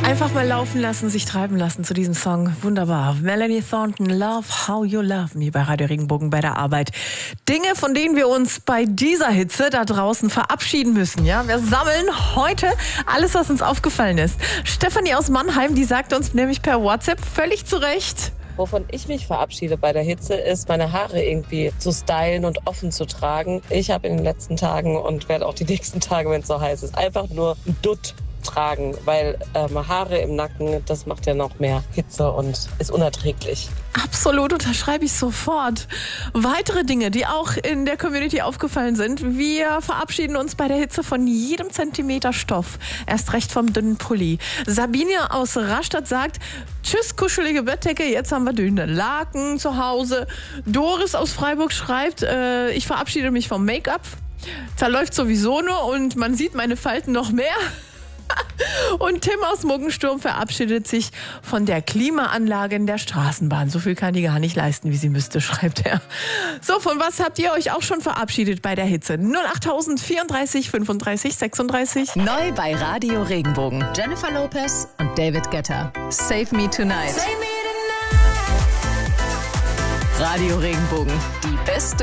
Einfach mal laufen lassen, sich treiben lassen zu diesem Song. Wunderbar. Melanie Thornton, Love How You Love Me bei Radio Regenbogen bei der Arbeit. Dinge, von denen wir uns bei dieser Hitze da draußen verabschieden müssen. Ja, wir sammeln heute alles, was uns aufgefallen ist. Stefanie aus Mannheim, die sagt uns nämlich per WhatsApp völlig zu Recht: Wovon ich mich verabschiede bei der Hitze, ist, meine Haare irgendwie zu stylen und offen zu tragen. Ich habe in den letzten Tagen und werde auch die nächsten Tage, wenn es so heiß ist, einfach nur ein Dutt tragen, weil Haare im Nacken, das macht ja noch mehr Hitze und ist unerträglich. Absolut, unterschreibe ich sofort. Weitere Dinge, die auch in der Community aufgefallen sind: Wir verabschieden uns bei der Hitze von jedem Zentimeter Stoff. Erst recht vom dünnen Pulli. Sabine aus Rastatt sagt: Tschüss, kuschelige Bettdecke, jetzt haben wir dünne Laken zu Hause. Doris aus Freiburg schreibt: Ich verabschiede mich vom Make-up. Zerläuft sowieso nur und man sieht meine Falten noch mehr. Und Tim aus Muggensturm verabschiedet sich von der Klimaanlage in der Straßenbahn. So viel kann die gar nicht leisten, wie sie müsste, schreibt er. So, von was habt ihr euch auch schon verabschiedet bei der Hitze? 08000 34 35 36. Neu bei Radio Regenbogen. Jennifer Lopez und David Guetta. Save Me Tonight. Radio Regenbogen. Die beste